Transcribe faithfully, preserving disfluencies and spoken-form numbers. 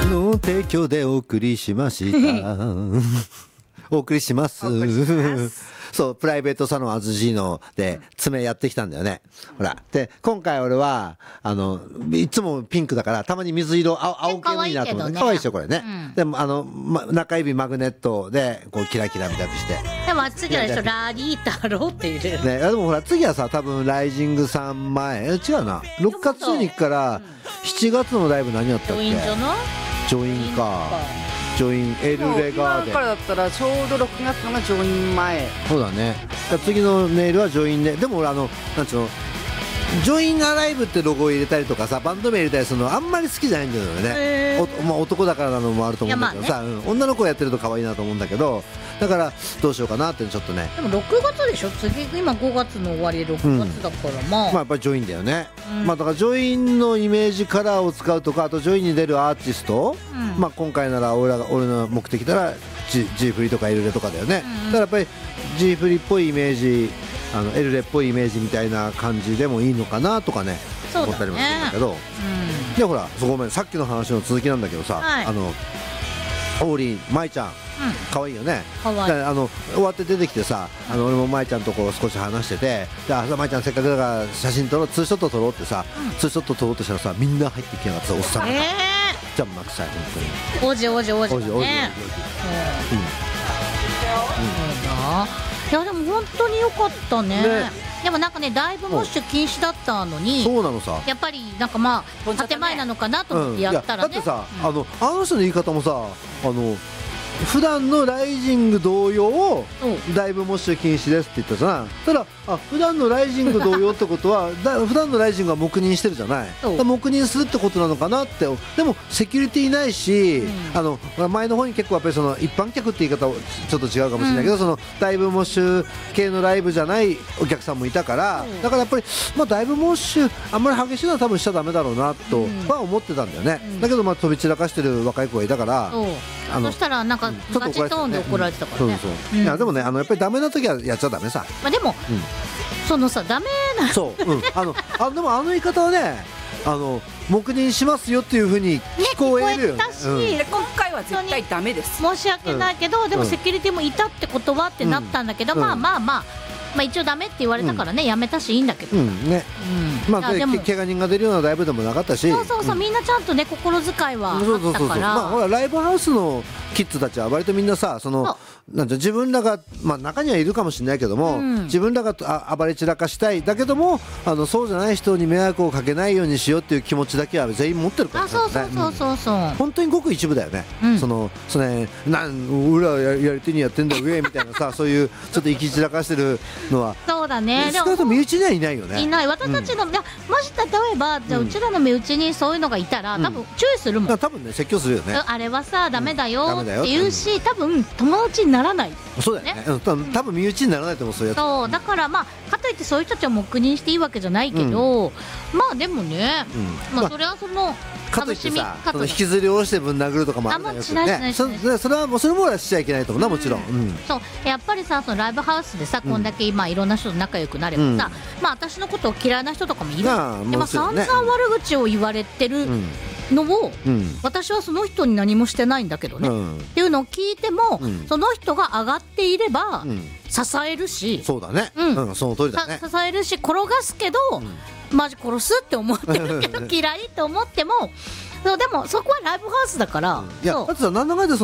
の提供でお送りしましたお送りしますそうプライベートサロンアズジーノで爪やってきたんだよね、ほらで今回俺はあのいつもピンクだからたまに水色青青系もいいなと思って可愛いでしょこれね、うん、でもあの、ま、中指マグネットでこうキラキラみたくしてでも次はラリータロっていうね、でもほら次はさ多分ライジングさん前え違うなろくがつに行くからしちがつのライブ何やったっけ、 ジョインじゃないジョインかジョインエルレガーデン今からだったらちょうどろくがつのがジョイン前。 そうだね。だ次のメールはジョインででも俺あのなんちゅうのジョインアライブってロゴを入れたりとかさバンド名入れたりするのあんまり好きじゃないんだよね、おまあ、男だからなのもあると思うんだけどさ、ねうん、女の子やってると可愛いなと思うんだけどだからどうしようかなってちょっとね。 でもろくがつでしょ次今ごがつの終わりでろくがつだから、うん、まあまあやっぱりジョインだよね、うん、まあだからジョインのイメージカラーを使うとかあとジョインに出るアーティスト、うんまあ、今回なら俺らが俺の目的なら G, G フリとかエルレとかだよね、うん、だからやっぱり G フリっぽいイメージあのエルレっぽいイメージみたいな感じでもいいのかなとかね思ったりもするんだけど、うん、でほらそこごめんさっきの話の続きなんだけどさ、はい、あのオーリー舞ちゃん可愛いよね、 かわいいあの終わって出てきてさあの俺も舞ちゃんとこう少し話しててであ舞ちゃんせっかくだから写真撮ろうツーショット撮ろうってさ、うん、ツーショット撮ろうとしたらさみんな入ってきやがってさおっさんが、えー、じゃんまくさい本当におじおじおじねうんいやでも本当に良かったね。ねでもなんかねだいぶモッシュ禁止だったのにそうなのさやっぱりなんかまあ建前なのかなと思ってやったらね、 うん、だってさ、うん、あのあの人の言い方もさあの普段のライジング同様だいぶモッシュ禁止ですって言ったじゃん。ただあ普段のライジング同様ってことはだ普段のライジングは黙認してるじゃない黙認するってことなのかなって。でもセキュリティないし、うん、あの前の方に結構やっぱりその一般客って言い方ちょっと違うかもしれないけど、うん、そのだいぶモッシュ系のライブじゃないお客さんもいたから、うん、だからやっぱり、まあ、だいぶモッシュあんまり激しいのは多分しちゃダメだろうなとは思ってたんだよね、うん、だけどまあ飛び散らかしてる若い子がいたからあのそしたらなんかガチトーンで怒られてたからね。 そうそう、うん、いやでもねあのやっぱりダメな時はやっちゃダメさ。 まあでも、うん、そのさダメなそう、うん、あのあでもあの言い方はねあの黙認しますよっていう風に聞こえるよ、 ね、聞こえたし、 うん、 で今回は絶対ダメです。 申し訳ないけど、うん、でもセキュリティもいたってことはってなったんだけど、うん、まあまあまあまあ一応ダメって言われたからね、うん、やめたしいいんだけど、 うんねうん、まあでも怪我人が出るようなライブでもなかったしそうそうそう、うん、みんなちゃんとね心遣いはあったからそうそうそうそう、まあほらライブハウスのキッズたちは割とみんなさそのなんて自分らが、まあ、中にはいるかもしれないけども、うん、自分らがあ暴れ散らかしたいだけどもあのそうじゃない人に迷惑をかけないようにしようっていう気持ちだけは全員持ってるから、ね、 あそうそうそうそうそう、うん、 本当にごく一部だよね、うん、そのそのねなん裏ややり手にやってんだ上みたいなさそういうちょっと行き散らかしてるのはそうだね少なくとも身内にはいないよね。 いない私たちの、うん、いやもし例えばじゃあうちらの身内にそういうのがいたら、うん、多分注意するもん、 多分ね説教するよね。 あれはさダメだよって言うし、多分友達にならない。 そうだよね、うん、多分身内にならないと思うそういうやつ。 そうだからまあかといってそういう人たちは黙認していいわけじゃないけど、うん、まあでもね、うん、まあそれはそのかといってさその引きずり下ろしてぶん殴るとかもあるんだよね。それはもうそれもしちゃいけないと思うな、もちろん、うん、 そうやっぱりさそのライブハウスでさ、うん、こんだけ今いろんな人と仲良くなればさ、うん、まあ私のことを嫌いな人とかもいる、まあ、でまあ散々悪口を言われてるのを、うん、私はその人に何もしてないんだけどね、うん、っていうのを聞いても、うん、その人が上がっていれば、うん、支えるしそうだね、うんうん、その通りだね。 支えるし転がすけど、うん、マジ殺すって思ってるけど嫌いと思ってもそうでもそこはライブハウスだから、 うん、いやだってさなんだかんだ